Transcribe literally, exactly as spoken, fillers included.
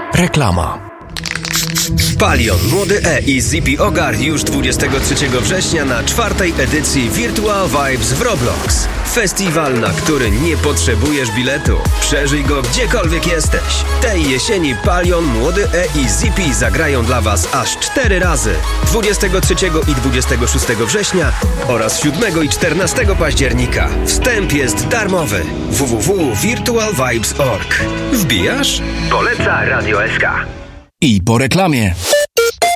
Reklama. Palion, Młody E i Zippy Ogar już dwudziestego trzeciego września na czwartej edycji Virtual Vibes w Roblox. Festiwal, na który nie potrzebujesz biletu. Przeżyj go gdziekolwiek jesteś. Tej jesieni Palion, Młody E i Zippy zagrają dla Was aż cztery razy. dwudziestego trzeciego i dwudziestego szóstego września oraz siódmego i czternastego października. Wstęp jest darmowy. w w w kropka virtual vibes kropka org. Wbijasz? Poleca Radio S K. I po reklamie.